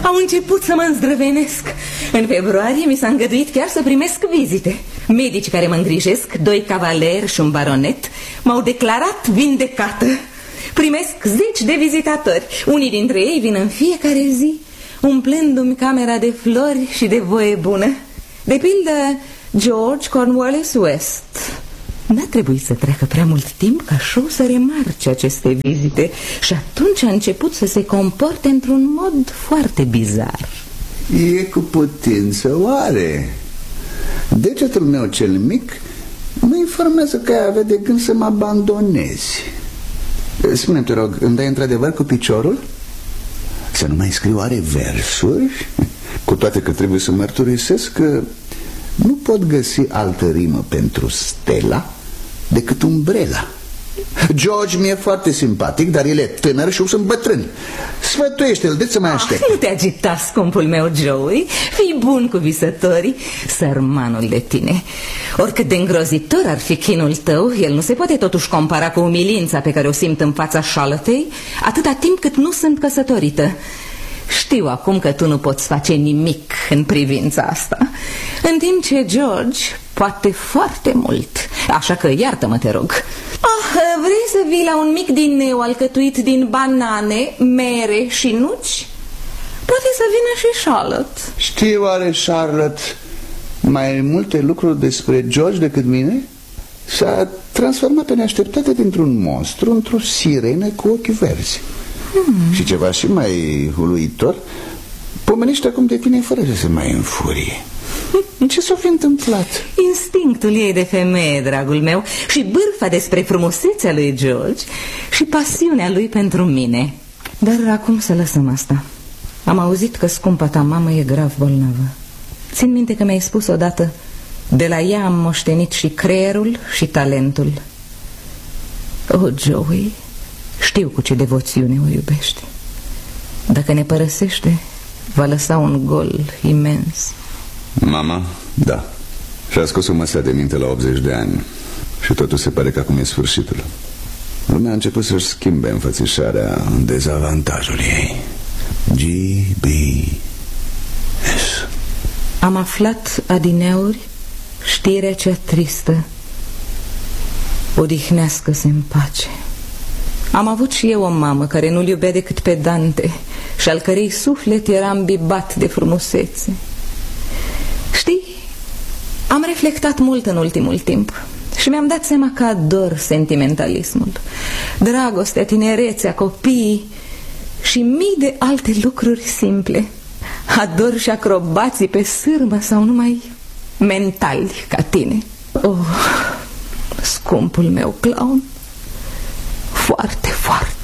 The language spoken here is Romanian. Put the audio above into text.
Au început să mă îndrăvenesc. În februarie mi s-a îngăduit chiar să primesc vizite. Medicii care mă îngrijesc, 2 cavaleri și un baronet, m-au declarat vindecată. Primesc 10 de vizitatori. Unii dintre ei vin în fiecare zi, umplându-mi camera de flori și de voie bună. De pildă, George Cornwallis West. N-a trebuit să treacă prea mult timp ca Shaw să remarce aceste vizite și atunci a început să se comporte într-un mod foarte bizar. E cu putință, oare? Degetul meu cel mic mă informează că avea de gând să mă abandonezi. Spune-mi, te rog, îmi dai într-adevăr cu piciorul? Să nu mai scriu oare versuri? Cu toate că trebuie să mărturisesc că nu pot găsi altă rimă pentru Stella decât umbrela. George mi-e foarte simpatic, dar el e tânăr și eu sunt bătrân. Sfătuiește-l, de să mai aștept. Nu te agita, scumpul meu Joey. Fii bun cu visătorii, sărmanul de tine. Oricât de îngrozitor ar fi chinul tău, el nu se poate totuși compara cu umilința pe care o simt în fața Charlottei, atâta timp cât nu sunt căsătorită. Știu acum că tu nu poți face nimic în privința asta, în timp ce George poate foarte mult. Așa că iartă-mă, te rog. Vrei să vii la un mic dineu alcătuit din banane, mere și nuci? Poate să vină și Charlotte. Știi oare Charlotte mai multe lucruri despre George decât mine? S-a transformat pe neașteptate dintr-un monstru într-o sirenă cu ochi verzi. Și ceva și mai uluitor, pomenește acum de tine fără să se mai înfurie. Ce s-a fi întâmplat? Instinctul ei de femeie, dragul meu, și bârfa despre frumusețea lui George și pasiunea lui pentru mine. Dar acum să lăsăm asta. Am auzit că scumpa ta mamă e grav bolnavă. Țin minte că mi-ai spus odată: de la ea am moștenit și creierul și talentul. Oh, Joey, știu cu ce devoțiune o iubește. Dacă ne părăsește, va lăsa un gol imens. Mama, da, și-a scos o măsea de minte la 80 de ani. Și totul se pare că acum e sfârșitul. Lumea a început să-și schimbe înfățișarea în dezavantajul ei. G.B.S. Am aflat adineauri știrea cea tristă. Odihnească-se în pace. Am avut și eu o mamă care nu-l iubea decât pe Dante și al cărei suflet era îmbibat de frumusețe. Știi, am reflectat mult în ultimul timp și mi-am dat seama că ador sentimentalismul, dragostea, tinerețea, copiii și mii de alte lucruri simple. Ador și acrobații pe sârmă sau numai mentali ca tine. Oh, scumpul meu clown, foarte, foarte